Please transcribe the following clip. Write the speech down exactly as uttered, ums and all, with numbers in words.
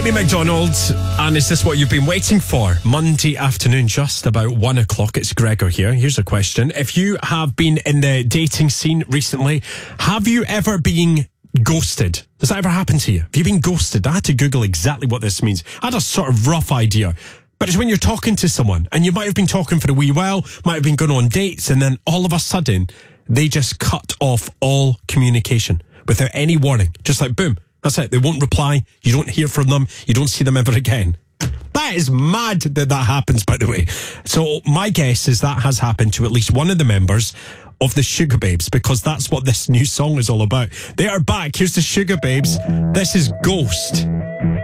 Amy McDonald, and is this what you've been waiting for? Monday afternoon, just about one o'clock. It's Gregor here. Here's a question. If you have been in the dating scene recently, have you ever been ghosted? Has that ever happened to you? Have you been ghosted? I had to Google exactly what this means. I had a sort of rough idea. But it's when you're talking to someone, and you might have been talking for a wee while, might have been going on dates, and then all of a sudden, they just cut off all communication without any warning. Just like, boom. That's it. They won't reply. You don't hear from them. You don't see them ever again. That is mad that that happens, by the way. So my guess is that has happened to at least one of the members of the Sugababes, because that's what this new song is all about. They are back. Here's the Sugababes. This is Ghost.